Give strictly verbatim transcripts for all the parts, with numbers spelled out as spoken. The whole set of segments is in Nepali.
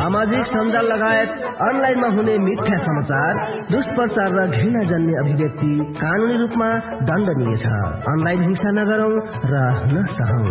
सामाजिक सञ्जाल लगायत अनलाइनमा हुने मिथ्या समाचार, दुष्प्रचार र घृणाजन्य अभिव्यक्ति कानूनी रूपमा दण्डनीय छ। अनलाइन हिंसा नगरौं र नसहौं।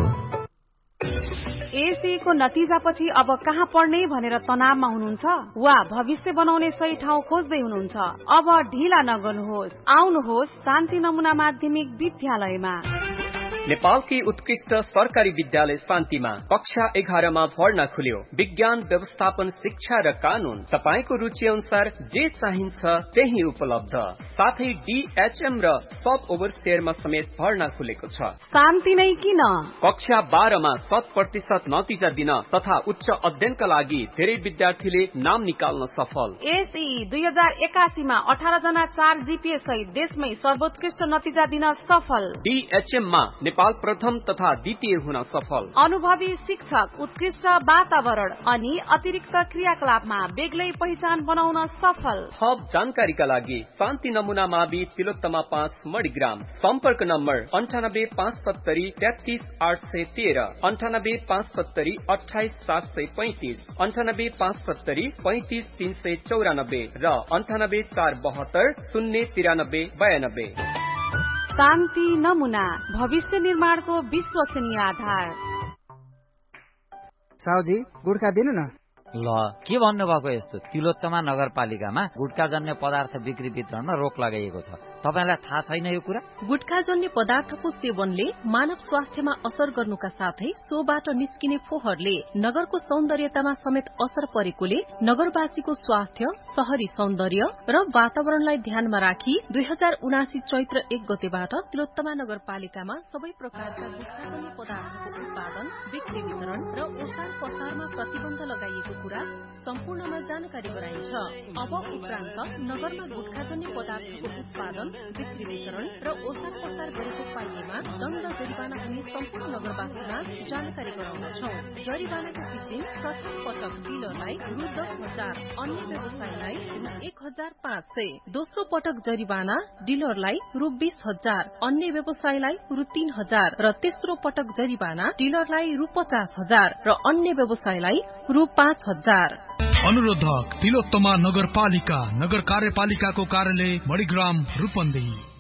एसीको नतिजापछि अब कहाँ पढ्ने भनेर तनावमा हुनुहुन्छ वा भविष्य बनाउने सही ठाउँ खोज्दै हुनुहुन्छ? अब ढिला नगर्नुहोस्, आउनुहोस् शान्ति नमुना माध्यमिक विद्यालयमा। नेपालकी उत्कृष्ट सरकारी विद्यालय शान्तिमा कक्षा एघारमा भर्ना खुल्यो। विज्ञान, व्यवस्थापन, शिक्षा र कानून तपाईको रुचि अनुसार जे चाहिन्छ त्यही उपलब्ध। साथै डीएचएम र सब ओभरसियरमा समेत भर्ना खुलेको छ। शान्ति नै किन? कक्षा बाह्रमा शत प्रतिशत नतिजा दिन तथा उच्च अध्ययनका लागि धेरै विद्यार्थीले नाम निकाल्न सफल। एसई दुई हजार एकासीमा अठार जना चार जीपीए सहित देशमै सर्वोत्कृष्ट नतिजा दिन सफल। डीएचएममा नेपाल प्रथम तथा द्वितीय हुन सफल। अनुभवी शिक्षक, उत्कृष्ट वातावरण अनि अतिरिक्त क्रियाकलापमा बेग्लै पहिचान बनाउन सफल। थप जानकारीका लागि शान्ति नमुना मावि तिलोत्तमा पाँच मणिग्राम। सम्पर्क नम्बर अन्ठानब्बे पाँच सत्तरी तेत्तीस आठ सय तेह्र, अन्ठानब्बे पाँच सत्तरी अठाइस सात सय पैंतिस, अन्ठानब्बे पाँच सत्तरी पैंतिस तीन सय चौरानब्बे र अन्ठानब्बे चार बहत्तर शून्य तिरानब्बे बयानब्बे। शान्ति नमुना, भविष्य निर्माणको विश्वसनीय आधार। साउजी गुड्का दिनु न। ल के भन्नुभएको? यस्तो तिलोत्तमा नगरपालिकामा गुटखाजन्य पदार्थ बिक्री वितरणमा रोक लगाइएको छ। तपाईलाई थाहा छैन यो कुरा? गुटखाजन्य पदार्थको सेवनले मानव स्वास्थ्यमा असर गर्नुका साथै सोबाट निस्किने फोहोरले नगरको सौन्दर्यतामा समेत असर परेकोले नगरवासीको स्वास्थ्य, शहरी सौन्दर्य र वातावरणलाई ध्यानमा राखी दुई हजार उनासी चैत्र एक गतेबाट तिलोत्तमा नगरपालिकामा सबै प्रकारका गुटखाजन्य पदार्थको उत्पादन, बिक्री वितरण र ओसार पसारमा प्रतिबन्ध लगाइएको कुरा सम्पूर्णमा जानकारी गराइन्छ। अब उपरान्त नगरमा गुटखाजन्य पदार्थको उत्पादन, बिक्री वितरण र ओसार पसार गरेको पाइएमा दण्ड जरिवाना हुने सम्पूर्ण नगरवासीमा जानकारी गराउनेछौ। जरिवानाको किसिम प्रथम पटक डिलरलाई रु दस हजार, अन्य व्यवसायीलाई रु एक हजार पाँच सय, दोस्रो पटक जरिवाना डिलरलाई रु बीस हजार, अन्य व्यवसायीलाई रु तीन हजार र तेस्रो पटक जरिवाना डिलरलाई रु पचास हजार र अन्य व्यवसायीलाई रु पाँच हजार। अनुरोधक तिलोत्तमा नगरपालिका, नगर कार्यपालिकाको कार्यालय मणिग्राम रूपन्देही।